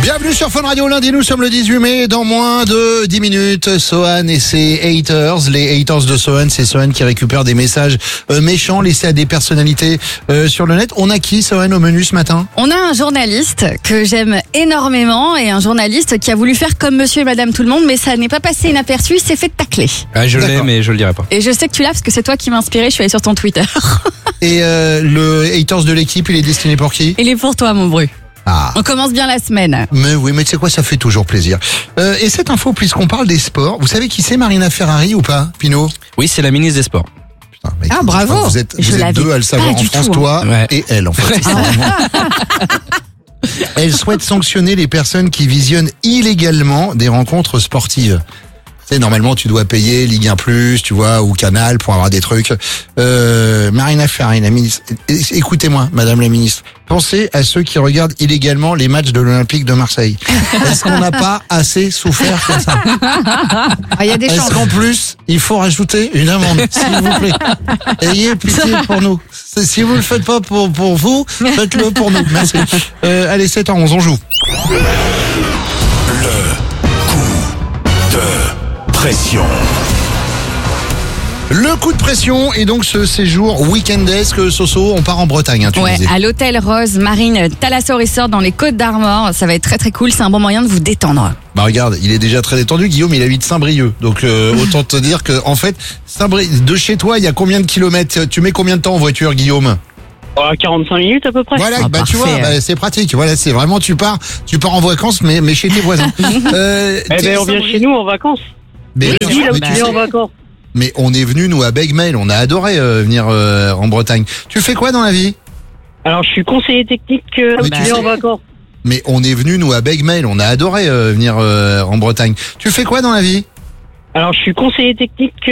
Bienvenue sur Fun Radio, lundi nous sommes le 18 mai, dans moins de 10 minutes, Sohan et ses haters. Les haters de Sohan, c'est Sohan qui récupère des messages méchants laissés à des personnalités sur le net. On a qui, Sohan, au menu ce matin? On a un journaliste que j'aime énormément et un journaliste qui a voulu faire comme monsieur et madame tout le monde, mais ça n'est pas passé inaperçu, il s'est fait tacler. Ah, je l'ai, D'accord. mais je le dirai pas. Et je sais que tu l'as parce que c'est toi qui m'as inspiré, je suis allée sur ton Twitter. Et le haters de l'équipe, il est destiné pour qui? Il est pour toi, mon Bru. Ah. On commence bien la semaine. Mais oui, mais tu sais quoi, ça fait toujours plaisir. Et cette info, puisqu'on parle des sports, vous savez qui c'est Marina Ferrari ou pas, Pino? Oui, c'est la ministre des Sports. Putain, mec, Ah, bravo. Vous êtes Je l'avais deux à le savoir pas en du France, tout, toi Ouais. et elle, en fait. Elle souhaite sanctionner les personnes qui visionnent illégalement des rencontres sportives. Tu sais, normalement, tu dois payer Ligue 1+, tu vois, ou Canal pour avoir des trucs. Marina Ferrari, la ministre. Écoutez-moi, madame la ministre. Pensez à ceux qui regardent illégalement les matchs de l'Olympique de Marseille. Est-ce qu'on n'a pas assez souffert comme ça? Il y a des chances. Est-ce qu'en plus, il faut rajouter une amende, s'il vous plaît? Ayez pitié pour nous. Si vous le faites pas pour vous, faites-le pour nous. Merci. Allez, 7h11, on joue. Pression. Le coup de pression et donc ce séjour week-endesque, Soso, on part en Bretagne, hein, tu Ouais, disais. à l'hôtel Rose Marine Thalasso Resort dans les Côtes d'Armor. Ça va être très très cool, c'est un bon moyen de vous détendre. Bah regarde, il est déjà très détendu, Guillaume, il habite Saint-Brieuc. Donc autant te dire que en fait, de chez toi, il y a combien de kilomètres? Tu mets combien de temps en voiture, Guillaume? 45 minutes à peu près. Voilà, Ah, bah tu parfait. vois, bah, c'est pratique. Voilà, c'est vraiment tu pars en vacances, mais chez tes voisins. Eh ben, on vient chez nous en vacances. Mais, Je dis là où mais tu tu es sais, en vacances. mais on est venu nous à Begmail, on a adoré venir en Bretagne. Tu fais quoi dans la vie? Alors, je suis conseiller technique là où Mais tu tu es sais- en vacances. Mais on est venu nous à Begmail, on a adoré venir en Bretagne. Tu fais quoi dans la vie? Alors, je suis conseiller technique